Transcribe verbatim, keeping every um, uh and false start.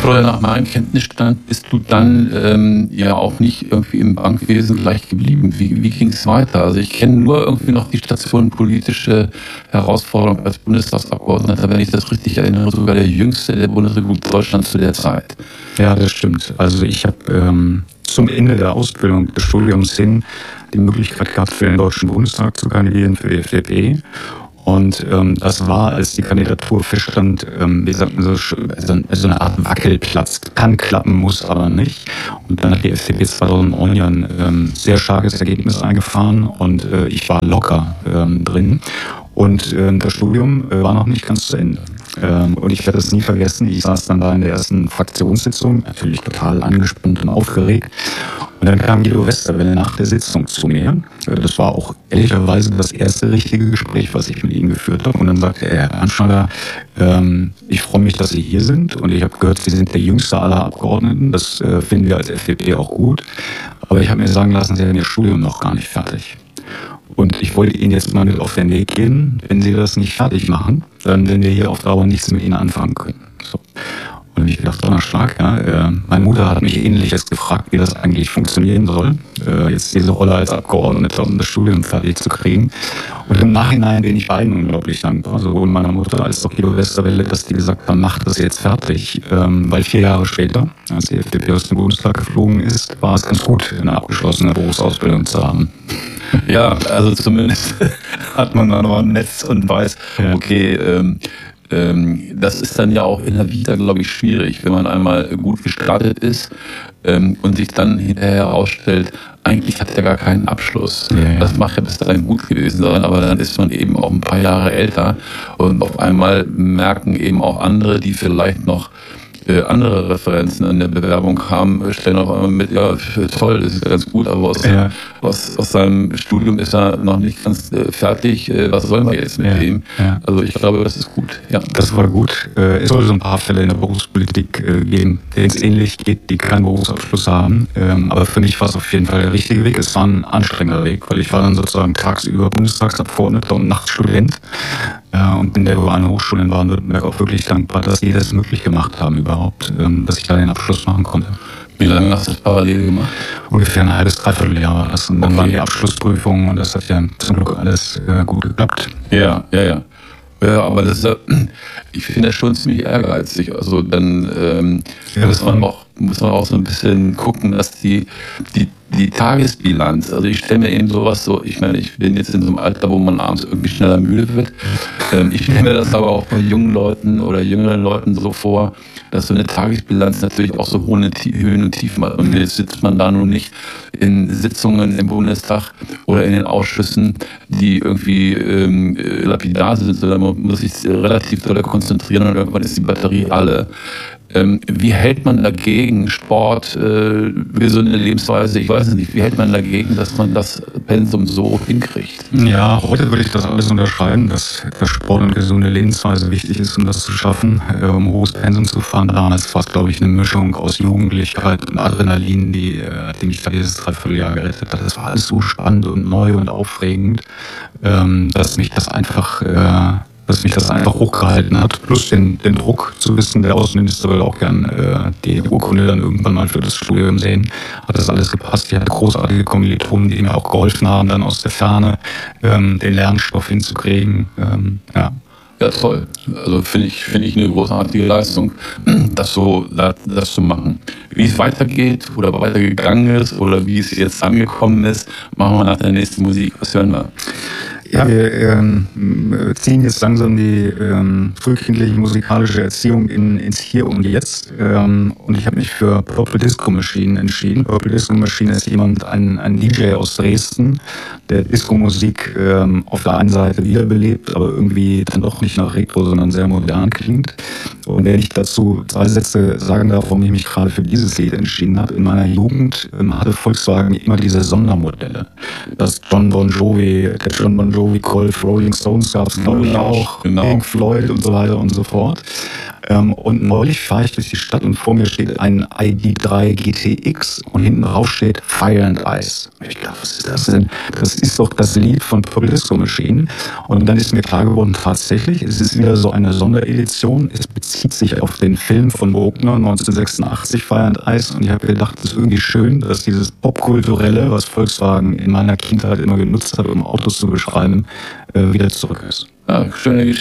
Florian, nach meinem Kenntnisstand bist du dann ähm, ja auch nicht irgendwie im Bankwesen gleich geblieben. Wie, wie ging es weiter? Also ich kenne nur irgendwie noch die Station politische Herausforderung als Bundestagsabgeordneter, wenn ich das richtig erinnere, sogar der jüngste der Bundesrepublik Deutschland zu der Zeit. Ja, das stimmt. Also ich habe ähm, zum Ende der Ausbildung des Studiums hin die Möglichkeit gehabt, für den Deutschen Bundestag zu kandidieren, für die F D P. Und ähm, das war, als die Kandidatur feststand, ähm, wie sagt man so, so, so eine Art Wackelplatz. Kann klappen, muss aber nicht. Und dann hat die F D P zweitausendneun ja ein ähm, sehr starkes Ergebnis eingefahren und äh, ich war locker ähm, drin. Und äh, das Studium äh, war noch nicht ganz zu Ende. Ähm, und ich werde es nie vergessen, ich saß dann da in der ersten Fraktionssitzung, natürlich total angespannt und aufgeregt. Und dann kam Guido Westerwelle nach der Sitzung zu mir. Das war auch ehrlicherweise das erste richtige Gespräch, was ich mit ihm geführt habe. Und dann sagte er, Herr Anschneider, ähm, ich freue mich, dass Sie hier sind. Und ich habe gehört, Sie sind der jüngste aller Abgeordneten. Das äh, finden wir als F D P auch gut. Aber ich habe mir sagen lassen, Sie haben Ihr Studium noch gar nicht fertig. Und ich wollte Ihnen jetzt mal mit auf den Weg gehen. Wenn Sie das nicht fertig machen, dann werden wir hier auf Dauer nichts mit Ihnen anfangen können. So. Und ich dachte, Donnerschlag, ja, äh, meine Mutter hat mich Ähnliches gefragt, wie das eigentlich funktionieren soll, äh, jetzt diese Rolle als Abgeordneter und das Studium fertig zu kriegen. Und im Nachhinein bin ich beiden unglaublich dankbar, sowohl meiner Mutter als auch Guido Westerwelle, dass die gesagt haben, mach das jetzt fertig. Ähm, weil vier Jahre später, als die F D P aus dem Bundestag geflogen ist, war es ganz gut, eine abgeschlossene Berufsausbildung zu haben. Ja, also zumindest hat man dann noch ein Netz und weiß, ja. okay, ähm, ähm, das ist dann ja auch in der Vita, glaube ich, schwierig, wenn man einmal gut gestartet ist ähm, und sich dann hinterher herausstellt, eigentlich hat er gar keinen Abschluss. Ja, ja. Das mag ja bis dahin gut gewesen sein, aber dann ist man eben auch ein paar Jahre älter und auf einmal merken eben auch andere, die vielleicht noch äh, andere Referenzen in der Bewerbung haben, stellen auf einmal mit, ja toll, das ist ganz gut, aber aus, ja. aus, aus seinem Studium ist er noch nicht ganz äh, fertig, äh, was sollen wir jetzt mit ja. ihm? Ja. Also ich glaube, das ist gut. Ja. Das war gut. Äh, es soll so ein paar Fälle in der Berufspolitik äh, geben, denen es ähnlich geht, die keinen Berufsabschluss haben, ähm, aber für mich war es auf jeden Fall der richtige Weg. Es war ein anstrengender Weg, weil ich war dann sozusagen tagsüber Bundestagsabgeordneter und nachts Student. Ja, und bin der dualen Hochschule in Baden-Württemberg auch wirklich dankbar, dass die das möglich gemacht haben überhaupt, ähm, dass ich da den Abschluss machen konnte. Wie lange hast du das parallel gemacht? Ungefähr ein halbes, dreiviertel Jahr war das. Und dann okay. waren die Abschlussprüfungen und das hat ja zum Glück alles äh, gut geklappt. Ja, ja, ja. Ja, aber das ist ja, ich finde das schon ziemlich ehrgeizig. Also dann ähm, ja, muss man auch muss man auch so ein bisschen gucken, dass die die die Tagesbilanz, also ich stelle mir eben sowas so, ich meine, ich bin jetzt in so einem Alter, wo man abends irgendwie schneller müde wird. Ähm, ich stelle mir das aber auch bei jungen Leuten oder jüngeren Leuten so vor, dass so eine Tagesbilanz natürlich auch so hohe Höhen und Tiefen hat. Und jetzt sitzt man da nun nicht in Sitzungen im Bundestag oder in den Ausschüssen, die irgendwie ähm, lapidar sind, sondern man muss sich relativ doll konzentrieren und irgendwann ist die Batterie alle. Ähm, wie hält man dagegen Sport, äh, gesunde Lebensweise, ich weiß nicht, wie hält man dagegen, dass man das Pensum so hinkriegt? Ja, heute würde ich das alles unterschreiben, dass, dass Sport und gesunde Lebensweise wichtig ist, um das zu schaffen, äh, um ein hohes Pensum zu fahren. Damals war es, glaube ich, eine Mischung aus Jugendlichkeit und Adrenalin, die, äh, die mich da dieses Dreivierteljahr gerettet hat. Das war alles so spannend und neu und aufregend, ähm, dass mich das einfach... Äh, dass mich das einfach hochgehalten hat. Plus den, den Druck zu wissen, der Außenminister will auch gern äh, die Urkunde dann irgendwann mal für das Studium sehen. Hat das alles gepasst. Ich hatte großartige Kommilitonen, die mir auch geholfen haben, dann aus der Ferne ähm, den Lernstoff hinzukriegen. Ähm, ja. Ja, toll. Also finde ich, finde ich eine großartige Leistung, das so, das, das zu machen. Wie es weitergeht oder weitergegangen ist oder wie es jetzt angekommen ist, machen wir nach der nächsten Musik. Was hören wir? Ja, wir ähm, ziehen jetzt langsam die ähm, frühkindliche musikalische Erziehung in, ins Hier und Jetzt. Ähm, und ich habe mich für Purple Disco Machine entschieden. Purple Disco Machine ist jemand, ein, ein D J aus Dresden, der Disco-Musik ähm, auf der einen Seite wiederbelebt, aber irgendwie dann doch nicht nach Retro, sondern sehr modern klingt. Und wenn ich dazu zwei Sätze sagen darf, warum ich mich gerade für dieses Lied entschieden habe. In meiner Jugend ähm, hatte Volkswagen immer diese Sondermodelle. Das John Bon Jovi, der John Bon Jovi Golf, Rolling Stones gab es, glaube ich, auch, genau. Pink Floyd und so weiter und so fort. Ähm, und neulich fahre ich durch die Stadt und vor mir steht ein I D drei G T X und hinten drauf steht Fire and Ice. Und ich dachte, was ist das denn? Das ist doch das Lied von Purple Disco Machine. Und dann ist mir klar geworden, tatsächlich, es ist wieder so eine Sonderedition. Es bezieht sich auf den Film von Bruckner neunzehnhundertsechsundachtzig, Fire and Ice. Und ich habe gedacht, das ist irgendwie schön, dass dieses Popkulturelle, was Volkswagen in meiner Kindheit immer genutzt hat, um Autos zu beschreiben, wieder zurück ist. Ja, schöne Geschichte.